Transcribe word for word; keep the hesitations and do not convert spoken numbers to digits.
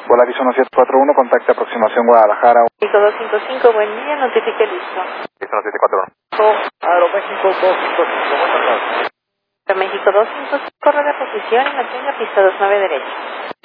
Volaris uno siete cuatro uno, contacte aproximación Guadalajara. México dos cinco cinco, buen día, notifique listo. Listo, uno siete cuatro uno. Aeroméxico dos cinco cinco, buenas tardes. México dos cinco cinco, corre de posición y mantenga pista dos nueve derecha.